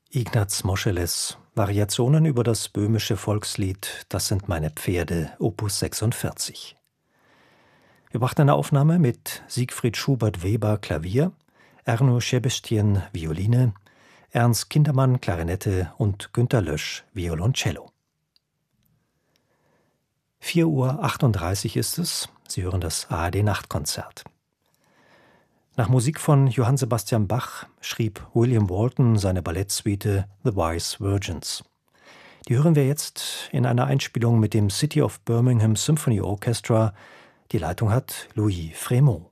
Ignaz Moscheles, Variationen über das böhmische Volkslied »Das sind meine Pferde«, Opus 46. Wir brachten eine Aufnahme mit Siegfried Schubert-Weber Klavier, Erno Sebestyen Violine, Ernst Kindermann Klarinette und Günter Lösch Violoncello. 4:38 Uhr ist es. Sie hören das ARD-Nachtkonzert. Nach Musik von Johann Sebastian Bach schrieb William Walton seine Ballettsuite The Wise Virgins. Die hören wir jetzt in einer Einspielung mit dem City of Birmingham Symphony Orchestra. Die Leitung hat Louis Frémaux.